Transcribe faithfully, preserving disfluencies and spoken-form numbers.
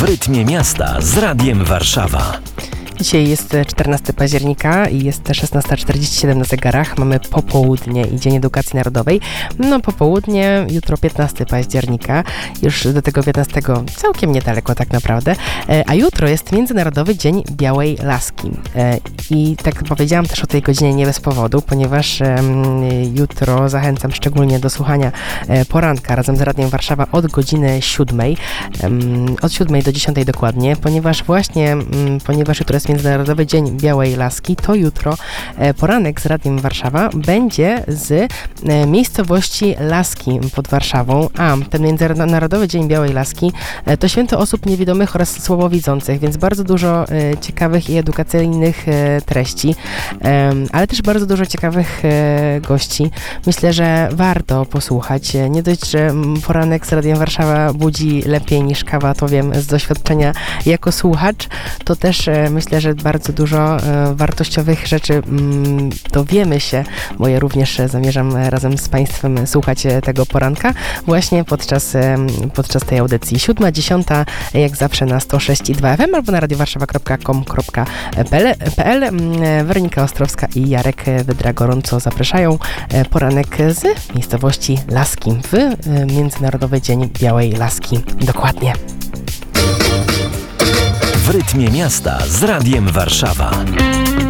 W rytmie miasta z Radiem Warszawa. Dzisiaj jest czternastego października i jest szesnasta czterdzieści siedem na zegarach. Mamy popołudnie i Dzień Edukacji Narodowej. No popołudnie, jutro piętnastego października. Już do tego piętnastego całkiem niedaleko tak naprawdę. A jutro jest Międzynarodowy Dzień Białej Laski. I tak powiedziałam też o tej godzinie nie bez powodu, ponieważ jutro zachęcam szczególnie do słuchania poranka razem z Radiem Warszawa od godziny siódmej. Od siódmej do dziesiątej dokładnie, ponieważ właśnie, ponieważ jutro jest Międzynarodowy Dzień Białej Laski, to jutro poranek z Radiem Warszawa będzie z miejscowości Laski pod Warszawą, a ten Międzynarodowy Dzień Białej Laski to święto osób niewidomych oraz słabowidzących, więc bardzo dużo ciekawych i edukacyjnych treści, ale też bardzo dużo ciekawych gości. Myślę, że warto posłuchać. Nie dość, że poranek z Radiem Warszawa budzi lepiej niż kawa, to wiem z doświadczenia jako słuchacz, to też myślę, że bardzo dużo e, wartościowych rzeczy mm, dowiemy się, bo ja również zamierzam razem z Państwem słuchać tego poranka właśnie podczas, e, podczas tej audycji. Siódma, dziesiąta, jak zawsze na sto sześć i dwa F M albo na radiowarszawa kropka com kropka p l. Weronika Ostrowska i Jarek Wydra gorąco zapraszają. Poranek z miejscowości Laski w Międzynarodowy Dzień Białej Laski. Dokładnie. W rytmie miasta z Radiem Warszawa.